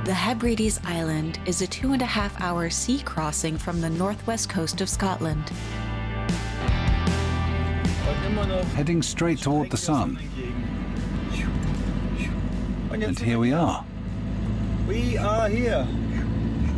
The Hebrides Island is a 2.5-hour sea crossing from the northwest coast of Scotland. Heading straight toward the sun. And here we are. We are here.